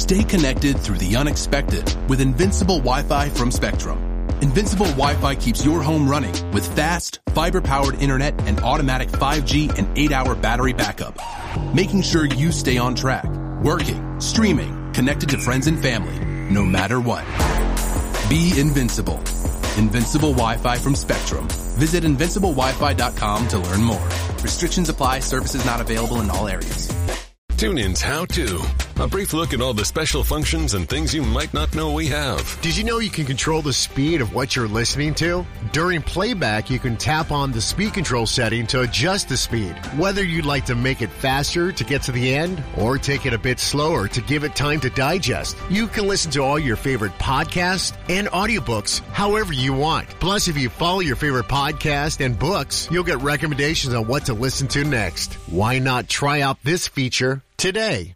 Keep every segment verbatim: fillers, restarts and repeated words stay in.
Stay connected through the unexpected with Invincible Wi-Fi from Spectrum. Invincible Wi-Fi keeps your home running with fast, fiber-powered internet and automatic five G and eight hour battery backup, making sure you stay on track, working, streaming, connected to friends and family, no matter what. Be invincible. Invincible Wi-Fi from Spectrum. Visit invincible wi fi dot com to learn more. Restrictions apply. Services not available in all areas. TuneIn's How To. A brief look at all the special functions and things you might not know we have. Did you know you can control the speed of what you're listening to? During playback, you can tap on the speed control setting to adjust the speed. Whether you'd like to make it faster to get to the end or take it a bit slower to give it time to digest, you can listen to all your favorite podcasts and audiobooks however you want. Plus, if you follow your favorite podcast and books, you'll get recommendations on what to listen to next. Why not try out this feature today?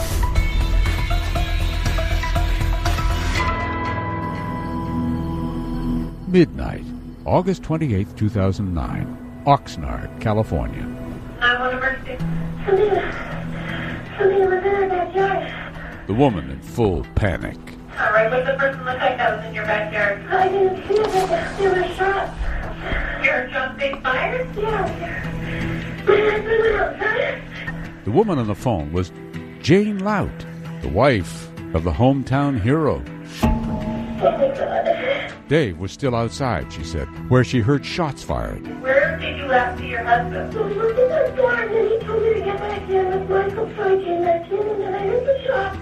Midnight, August twenty-eighth, two thousand nine, Oxnard, California. nine one emergency. Somebody, somebody was in our backyard. The woman in full panic. All right, what's the person look like that was in your backyard? I didn't see it. There were shots. Your shot they fired? Yeah. My husband went outside. The woman on the phone was Jane Lout, the wife of the hometown hero. Oh, my God. Dave was still outside, she said, where she heard shots fired. Where did you last see your husband? We looked at the door, and then he told me to get back in with Michael, so I came back in, and then I heard the shots.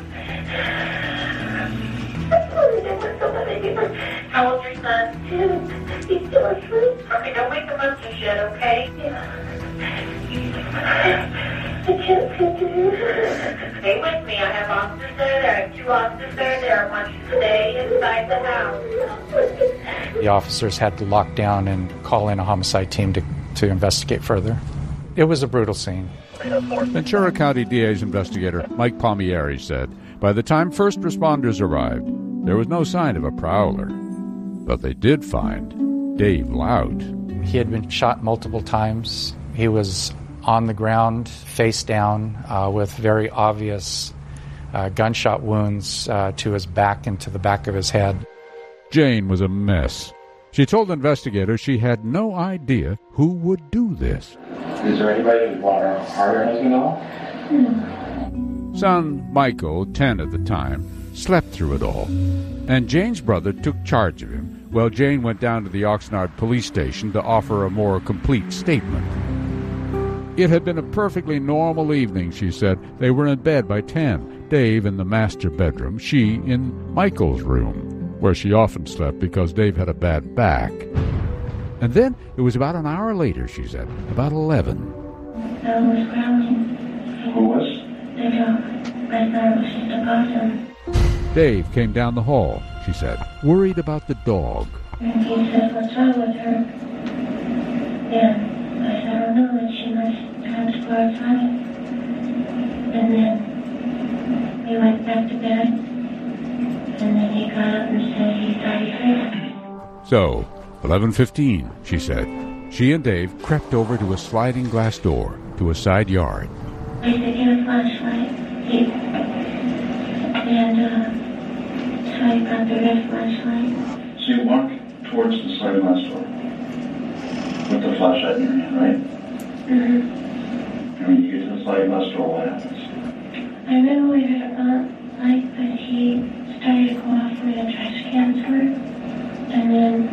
I told him there was somebody. How old's your son? Ten. He's still asleep. Okay, don't wake him up just yet, okay? Yeah. I can't sleep to you. Stay with me. I have officers there. There are two officers there. There. I want you to stay inside the house. The officers had to lock down and call in a homicide team to, to investigate further. It was a brutal scene. Ventura County D A's investigator Mike Palmieri said, by the time first responders arrived, there was no sign of a prowler. But they did find Dave Lout. He had been shot multiple times. He was on the ground, face down, uh, with very obvious uh, gunshot wounds uh, to his back and to the back of his head. Jane was a mess. She told investigators she had no idea who would do this. Is there anybody who's want to harm your husband at all? No. Son Michael, ten at the time, slept through it all. And Jane's brother took charge of him, while Jane went down to the Oxnard police station to offer a more complete statement. It had been a perfectly normal evening, she said. They were in bed by ten, Dave in the master bedroom, she in Michael's room, where she often slept because Dave had a bad back. And then it was about an hour later, she said, about eleven. I was growling. Who was? The dog. I thought it was just a possum. Dave came down the hall, she said, worried about the dog. And he said, what's wrong with her? Yeah. I said, I don't know, and she must have squirrels on it. And then we went back to bed, and then he got up and said he thought he heard it. So, eleven fifteen, she said. She and Dave crept over to a sliding glass door to a side yard. I said, get a flashlight. He, and uh, so I got the red flashlight. So you walk towards the sliding glass door with the flashlight in your hand, right? Mm-hmm. And when you get to the sliding glass door, what happens? I remember we heard a bump, like, but he started to go off where the trash cans were. And then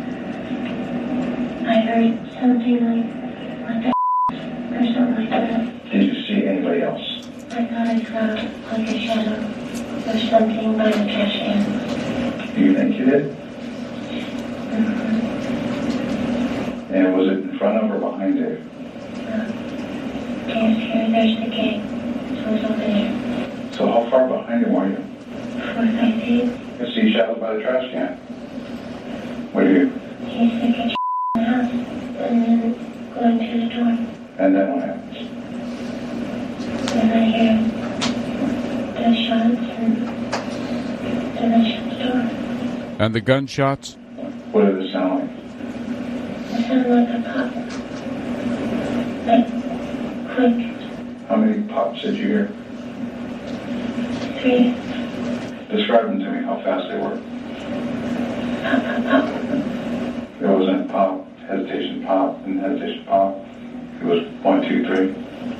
I heard something like, what the or something like that. Did you see anybody else? I thought I saw, like, a shadow or something by the trash can. Do you think you did? Mm-hmm. And was it in front of or behind Dave? Uh, There's here, there's the gate. So it's over there. So how far behind him were you? Four or five feet. I see shadows by the trash can. What do you? He's like a in the house. And then going to the door. And then what happens? And I hear the shots and then I shut the door. And the gunshots? What did it sound like? It sounded like a pop. Like, quick. How many pops did you hear? Three. Describe them to me, how fast they were. It wasn't pop, hesitation, pop, and hesitation, pop. It was one, two, three.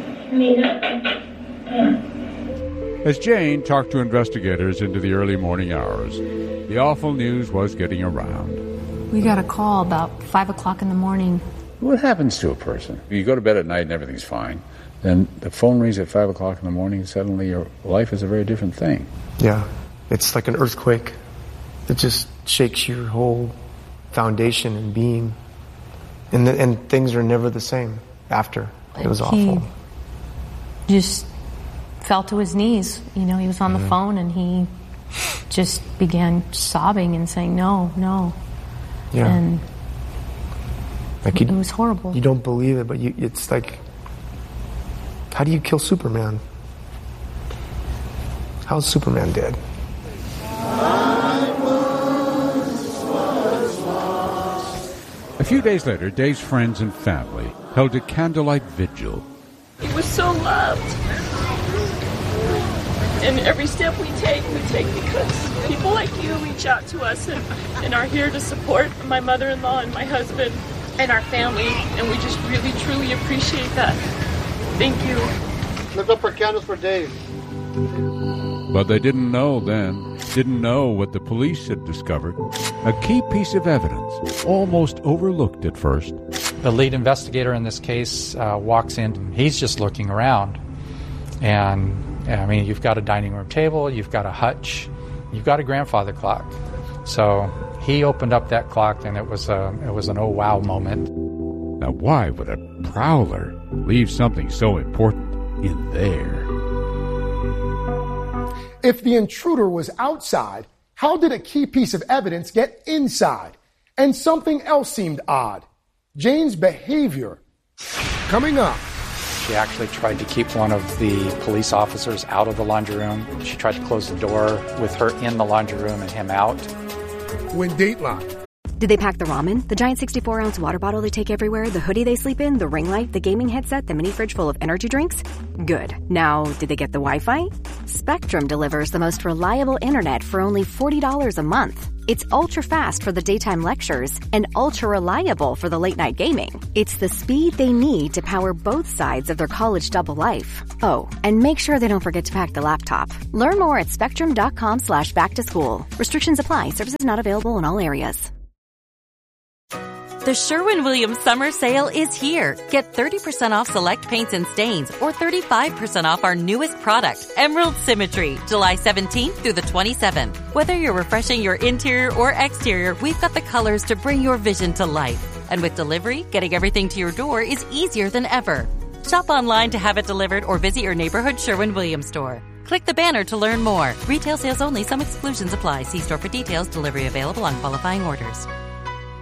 As Jane talked to investigators into the early morning hours, the awful news was getting around. We got a call about five o'clock in the morning. What happens to a person? You go to bed at night and everything's fine. Then the phone rings at five o'clock in the morning, suddenly your life is a very different thing. Yeah, it's like an earthquake. It just shakes your whole foundation and being. And, the, and things are never the same after. It was awful. He just fell to his knees. You know, he was on the mm-hmm. phone and he just began sobbing and saying, no, no. Yeah. And like you, it was horrible. You don't believe it, but you, it's like, how do you kill Superman? How's Superman dead? A few days later, Dave's friends and family held a candlelight vigil. He was so loved. And every step we take, we take because people like you reach out to us and, and are here to support my mother-in-law and my husband and our family. And we just really, truly appreciate that. Thank you. Lift up our candles for Dave. But they didn't know then, didn't know what the police had discovered. A key piece of evidence, almost overlooked at first. The lead investigator in this case uh, walks in. He's just looking around. And, I mean, you've got a dining room table, you've got a hutch, you've got a grandfather clock. So he opened up that clock, and it was a, it was an oh wow moment. Now, why would a prowler leave something so important in there? If the intruder was outside, how did a key piece of evidence get inside? And something else seemed odd. Jane's behavior. Coming up. She actually tried to keep one of the police officers out of the laundry room. She tried to close the door with her in the laundry room and him out. When Dateline. Did they pack the ramen, the giant sixty-four ounce water bottle they take everywhere, the hoodie they sleep in, the ring light, the gaming headset, the mini fridge full of energy drinks? Good. Now, did they get the Wi-Fi? Spectrum delivers the most reliable internet for only forty dollars a month. It's ultra-fast for the daytime lectures and ultra-reliable for the late-night gaming. It's the speed they need to power both sides of their college double life. Oh, and make sure they don't forget to pack the laptop. Learn more at spectrum.com slash back to school. Restrictions apply. Services not available in all areas. The Sherwin-Williams Summer Sale is here. Get thirty percent off select paints and stains or thirty-five percent off our newest product, Emerald Symmetry, July seventeenth through the twenty-seventh. Whether you're refreshing your interior or exterior, we've got the colors to bring your vision to life. And with delivery, getting everything to your door is easier than ever. Shop online to have it delivered or visit your neighborhood Sherwin-Williams store. Click the banner to learn more. Retail sales only. Some exclusions apply. See store for details. Delivery available on qualifying orders.